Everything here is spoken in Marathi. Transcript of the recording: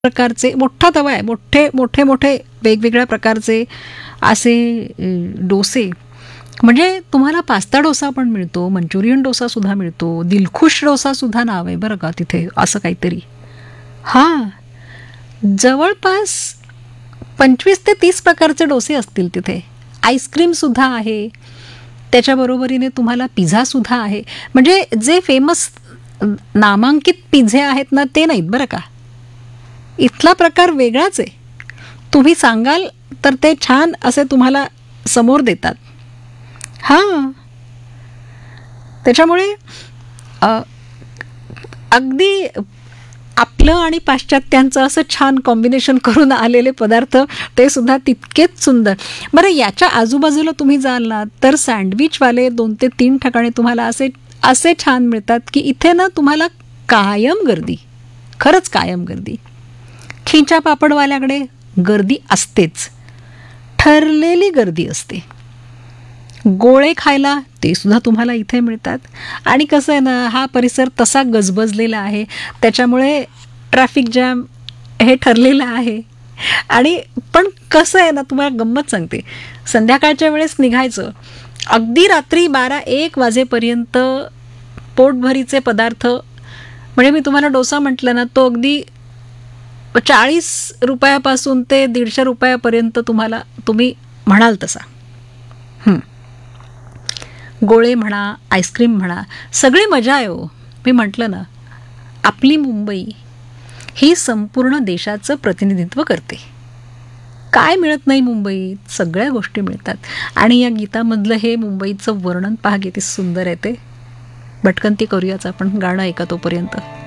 प्रकारचे मोठा तवा आहे, मोठे मोठे मोठे वेगवेगळ्या प्रकारचे असे डोसे. म्हणजे तुम्हाला पास्ता डोसा पण मिळतो, मंचुरियन डोसा सुद्धा मिळतो, दिलखुश डोसा सुद्धा नाव आहे बरं का तिथे, असं काहीतरी. हां, जवळपास 25 ते 30 प्रकारचे डोसे असतील तिथे. आईस्क्रीम सुद्धा आहे, त्याच्याबरोबरीने तुम्हाला पिझ्झा सुद्धा आहे. म्हणजे जे फेमस नामांकित पिझ्झे आहेत ना, ते नाहीत बरं का. इथला प्रकार वेगळाच आहे. तुम्ही सांगाल तर ते छान असे तुम्हाला समोर देतात. हां, त्याच्यामुळे अगदी आपलं आणि पाश्चात्यांचं असं छान कॉम्बिनेशन करून आलेले पदार्थ, ते सुद्धा तितकेच सुंदर. बरं, याच्या आजूबाजूला तुम्ही जाल ना, तर सँडविचवाले 2 ते 3 ठिकाणी तुम्हाला असे असे छान मिळतात की इथे ना तुम्हाला कायम गर्दी, खरंच कायम गर्दी. खिंचा पापडवाल्याकडे गर्दी असतेच, ठरलेली गर्दी असते. गोळे खायला ते सुद्धा तुम्हाला इथे मिळतात. आणि कसं आहे ना, हा परिसर तसा गजबजलेला आहे, त्याच्यामुळे ट्रॅफिक जॅम हे ठरलेलं आहे. आणि पण कसं आहे ना, तुम्हाला गंमत सांगते, संध्याकाळच्या वेळेस निघायचं, अगदी रात्री 12-1 वाजेपर्यंत पोटभरीचे पदार्थ. म्हणजे मी तुम्हाला डोसा म्हटलं ना, तो अगदी 40 रुपयापासून ते 150 रुपयापर्यंत तुम्ही म्हणाल तसा. गोळे म्हणा, आईस्क्रीम म्हणा, सगळी मजा आहे हो. मी म्हटलं ना, आपली मुंबई ही संपूर्ण देशाचं प्रतिनिधित्व करते. काय मिळत नाही मुंबईत? सगळ्या गोष्टी मिळतात. आणि या गीतामधलं हे मुंबईचं वर्णन पहा, किती सुंदर आहे ते. भटकंती करूयाच आपण, गाणं ऐका तोपर्यंत.